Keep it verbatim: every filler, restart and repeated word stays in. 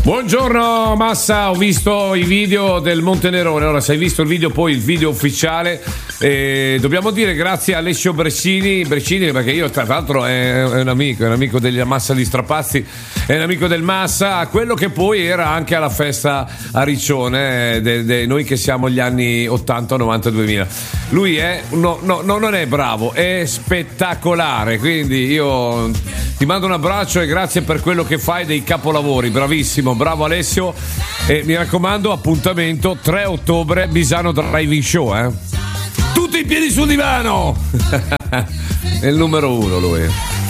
Buongiorno Massa, ho visto i video del Montenerone. Ora, se hai visto il video, poi il video ufficiale, eh, dobbiamo dire grazie a Alessio Brescini, Brescini perché io tra l'altro è, è un amico, è un amico della Massa di Strapazzi, è un amico del Massa, a quello che poi era anche alla festa a Riccione, eh, de, de noi che siamo gli anni ottanta, novanta, duemila. Lui è, no, no, no, non è bravo, è spettacolare, quindi io ti mando un abbraccio e grazie per quello che fai, dei capolavori, bravissimo. Bravo Alessio, e mi raccomando, appuntamento tre ottobre, Bisano Driving Show, eh? Tutti in piedi sul divano! È il numero uno lui.